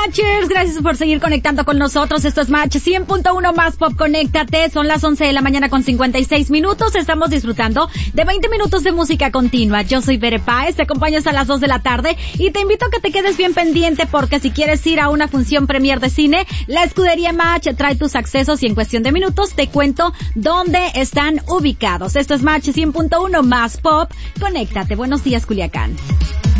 Matchers, gracias por seguir conectando con nosotros. Esto es Match 100.1 más Pop, conéctate. Son las 11 de la mañana con 56 minutos. Estamos disfrutando de 20 minutos de música continua. Yo soy Bere Páez, te acompaño hasta las 2 de la tarde y te invito a que te quedes bien pendiente porque si quieres ir a una función premier de cine, la escudería Match trae tus accesos y en cuestión de minutos te cuento dónde están ubicados. Esto es Match 100.1 más Pop, conéctate. Buenos días, Culiacán.